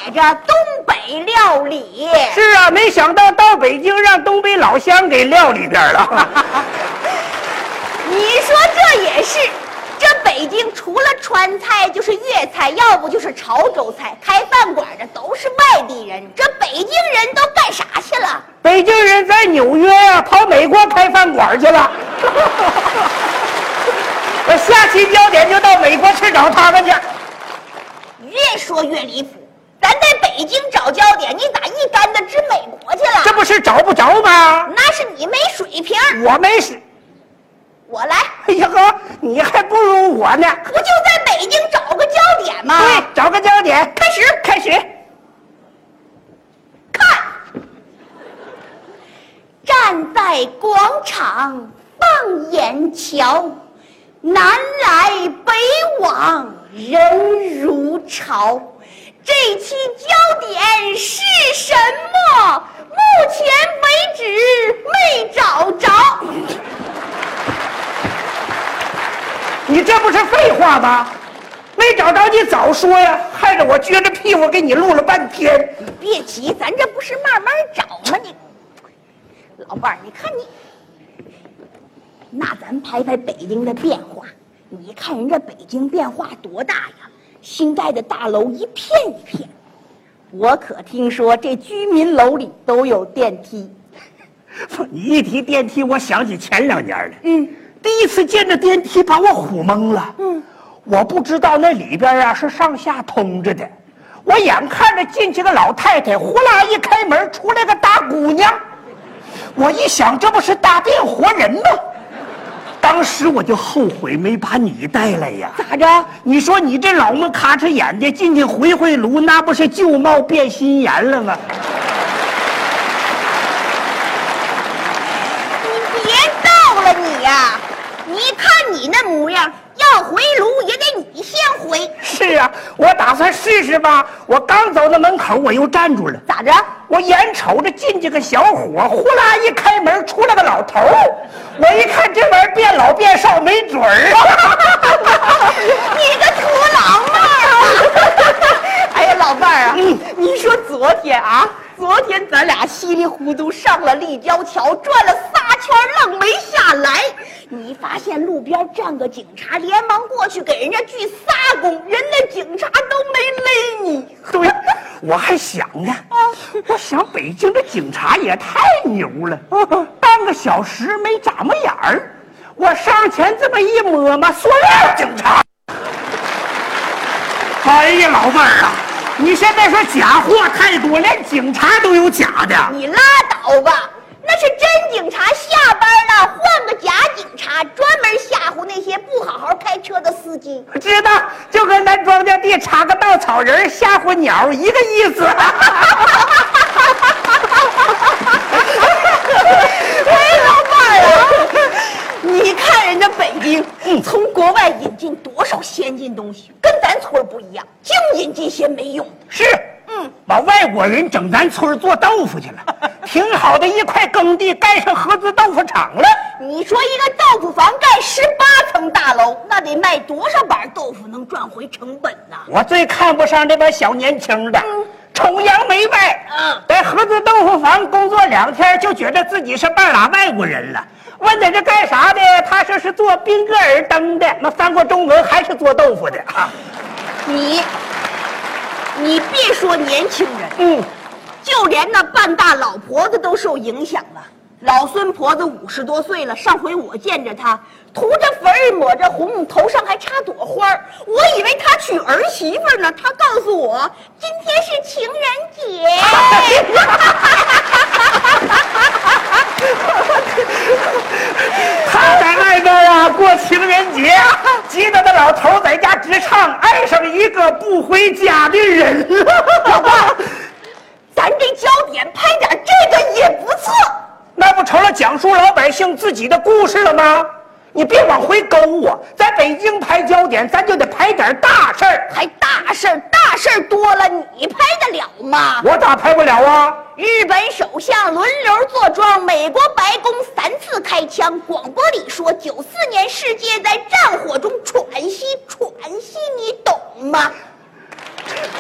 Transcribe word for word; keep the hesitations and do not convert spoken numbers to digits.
摆着东北料理。 是啊，没想到到北京让东北老乡给撂里边了。 你说这也是，这北京除了川菜就是粤菜，要不就是潮州菜，开饭馆的都是外地人，这北京人都干啥去了？ 北京人在纽约啊，跑美国开饭馆去了。我下期焦点就到美国去找他们去。 越说越离谱，咱在北京找焦点，你咋一竿子指美国去了？ 这不是找不着吗？ 那是你没水平， 我没事。 我来。 哎呀呵，你还不如我呢。 不就在北京找个焦点吗？ 对，找个焦点， 开始， 开始。 看，站在广场放眼瞧，南来北往人如潮。这期焦点是什么？目前为止没找着。 你这不是废话吗？没找着你早说呀，害得我撅着屁股给你录了半天。 你别急，咱这不是慢慢找吗？你老伴儿，你看你，那咱拍拍北京的变化。你看人家北京变化多大呀，新盖的大楼一片一片。我可听说这居民楼里都有电梯。 你一提电梯，我想起前两年了。 嗯， 第一次见着电梯把我唬懵了。 嗯， 我不知道那里边啊是上下通着的。我眼看着进去个老太太，呼啦一开门，出来个大姑娘。我一想，这不是大变活人吗？当时我就后悔没把你带来呀。 咋着？ 你说你这老么咔哧眼的进去回回炉，那不是旧貌变新颜了吗？ 你别闹了你呀！你看你那模样，要回炉也得你先回。 是啊，我打算试试吧。我刚走到门口，我又站住了。 咋着？ 我眼瞅着进去个小伙，呼啦一开门，出来个老头。我一看这玩意儿变老变少没准儿。 你个土老帽啊！哎呀，老伴儿啊，嗯、你说昨天啊，昨天咱俩稀里糊涂上了立交桥，转了仨圈，愣没下来。你发现路边站个警察，连忙过去给人家鞠仨躬，人家警察都没勒你。 对，我还想呢，啊、我想北京的警察也太牛了，半个小时没眨巴眼儿，我上前这么一摸嘛，塑料警察。哎呀，老伴儿啊，你现在说假货太多，连警察都有假的。 你拉倒吧。那是真警察下班了，换个假警察，专门吓唬那些不好好开车的司机。 知道，就跟咱庄稼地插个稻草人吓唬鸟一个意思。 哎，老伴儿啊，你看人家北京，嗯，从国外引进多少先进东西，跟咱村不一样，净引进些没用的。 是。嗯，把外国人整咱村做豆腐去了，挺好的一块耕地盖上合资豆腐厂了。 你说一个豆腐房盖十八层大楼，那得卖多少板豆腐能赚回成本呢？ 我最看不上这帮小年轻的，嗯、崇洋媚外。嗯，在合资豆腐房工作两天，就觉得自己是半拉外国人了。问他这干啥的，他说是做宾格尔登的。那翻过中文还是做豆腐的啊？ 你。你别说年轻人， 嗯， 就连那半大老婆子都受影响了。老孙婆子五十多岁了，上回我见着她，涂着粉儿，抹着红，头上还插朵花儿。我以为她娶儿媳妇呢，她告诉我今天是情人节。 他在外边啊过情人节，急得那老头在家直唱爱上一个不回家的人。 老爸，咱这焦点拍点这个也不错。 那不成了讲述老百姓自己的故事了吗？你别往回勾我，在北京拍焦点，咱就得拍点大事儿。 还大事儿，大事儿多了，你拍得了吗？ 我咋拍不了啊？ 日本首相轮流坐庄，美国白宫三次开枪，广播里说九四年世界在战火中喘息，喘息，你懂吗？